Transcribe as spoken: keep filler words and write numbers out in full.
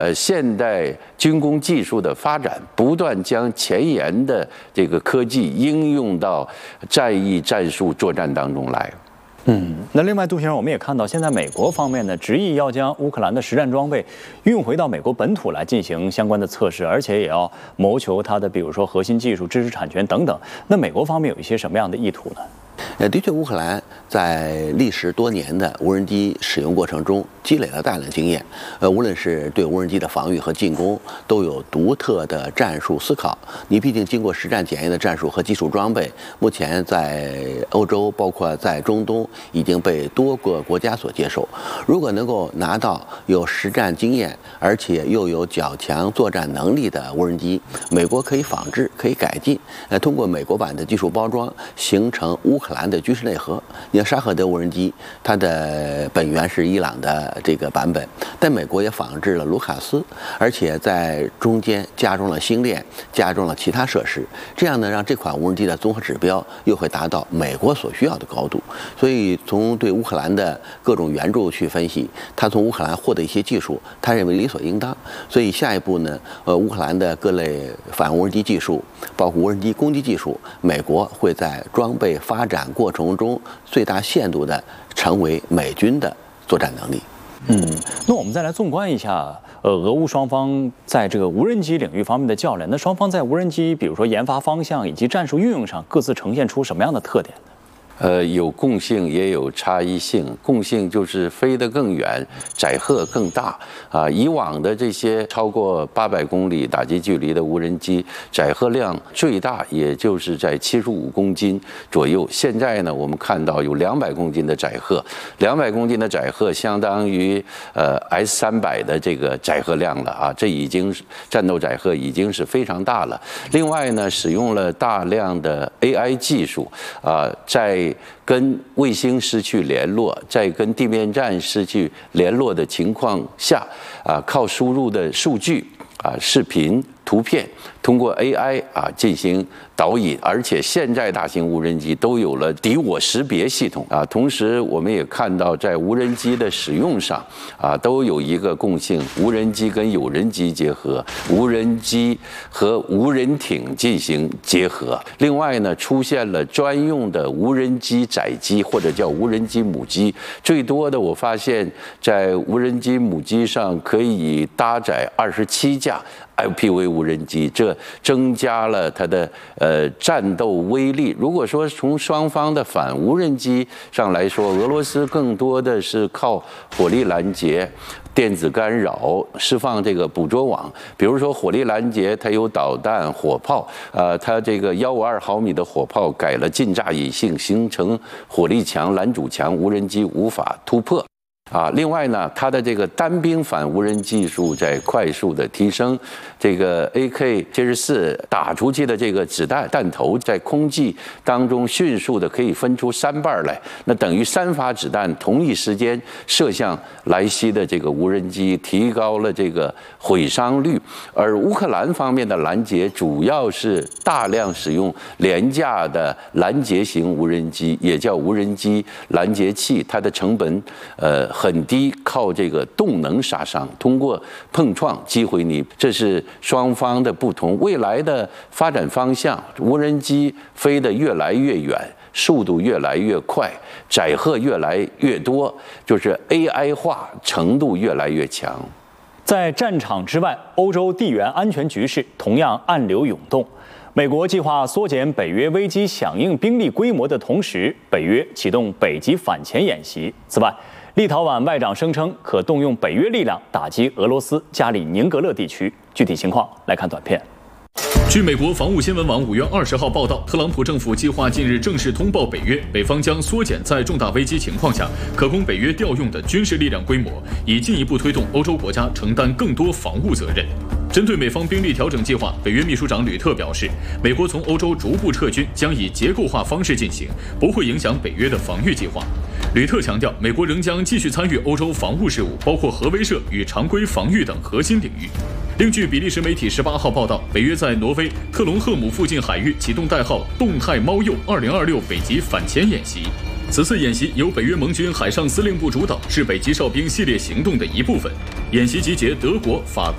呃，现代军工技术的发展，不断将前沿的这个科技应用到战役战术作战当中来。 嗯，那另外，杜先生，我们也看到，现在美国方面呢，执意要将乌克兰的实战装备运回到美国本土来进行相关的测试，而且也要谋求它的，比如说核心技术、知识产权等等。那美国方面有一些什么样的意图呢？ 呃，的确，乌克兰在历时多年的无人机使用过程中积累了大量经验。呃，无论是对无人机的防御和进攻，都有独特的战术思考。你毕竟经过实战检验的战术和技术装备，目前在欧洲，包括在中东，已经被多个国家所接受。如果能够拿到有实战经验，而且又有较强作战能力的无人机，美国可以仿制，可以改进，呃，通过美国版的技术包装，形成乌克兰的军事内核。你看沙赫德无人机，它的本源是伊朗的这个版本，但美国也仿制了卢卡斯，而且在中间加装了星链，加装了其他设施，这样呢，让这款无人机的综合指标又会达到美国所需要的高度。所以从对乌克兰的各种援助去分析，他从乌克兰获得一些技术，他认为理所应当。所以下一步呢，呃，乌克兰的各类反无人机技术，包括无人机攻击技术，美国会在装备发展过程中最大限度地成为美军的作战能力。 嗯，那我们再来纵观一下，呃，俄乌双方在这个无人机领域方面的较量。那双方在无人机，比如说研发方向以及战术运用上，各自呈现出什么样的特点呢？ 呃，有共性也有差异性。共性就是飞得更远，载荷更大啊。以往的这些超过八百公里打击距离的无人机，载荷量最大也就是在七十五公斤左右。现在呢，我们看到有两百公斤的载荷，两百公斤的载荷相当于呃 S 三百的这个载荷量了啊。这已经战斗载荷已经是非常大了。另外呢，使用了大量的 A I 技术啊，在跟卫星失去联络，在跟地面站失去联络的情况下，啊，靠输入的数据啊、视频、图片，通过 A I 啊进行导引，而且现在大型无人机都有了敌我识别系统啊。同时，我们也看到在无人机的使用上啊，都有一个共性：无人机跟有人机结合，无人机和无人艇进行结合。另外呢，出现了专用的无人机载机或者叫无人机母机。最多的，我发现在无人机母机上可以搭载二十七架 L P V 无人机，这增加了它的呃战斗威力。如果说从双方的反无人机上来说，俄罗斯更多的是靠火力拦截、电子干扰、释放这个捕捉网。比如说火力拦截，它有导弹、火炮，呃，它这个幺五二毫米的火炮改了近炸引信，形成火力墙、拦阻墙，无人机无法突破。啊，另外呢，它的这个单兵反无人技术在快速的提升，这个 A K 七十四打出去的这个子弹弹头在空气当中迅速的可以分出三瓣来，那等于三发子弹同一时间射向来袭的这个无人机，提高了这个毁伤率。而乌克兰方面的拦截主要是大量使用廉价的拦截型无人机，也叫无人机拦截器，它的成本呃。很低，靠这个动能杀伤，通过碰撞击毁你，这是双方的不同。未来的发展方向，无人机飞得越来越远，速度越来越快，载荷越来越多，就是 A I 化程度越来越强。 在战场之外，欧洲地缘安全局势同样暗流涌动。美国计划缩减北约危机响应兵力规模的同时，北约启动北极反潜演习。此外，立陶宛外长声称可动用北约力量打击俄罗斯加里宁格勒地区。具体情况来看短片。 据美国防务新闻网五月二十号报道，特朗普政府计划近日正式通报北约，北方将缩减在重大危机情况下可供北约调用的军事力量规模，以进一步推动欧洲国家承担更多防务责任。针对美方兵力调整计划，北约秘书长吕特表示，美国从欧洲逐步撤军将以结构化方式进行，不会影响北约的防御计划。吕特强调，美国仍将继续参与欧洲防务事务，包括核威慑与常规防御等核心领域。另据比利时媒体十八号报道，北约在挪威特隆赫姆附近海域启动代号“动态猫鼬二零二六”北极反潜演习。此次演习由北约盟军海上司令部主导，是北极哨兵系列行动的一部分。演习集结德国、法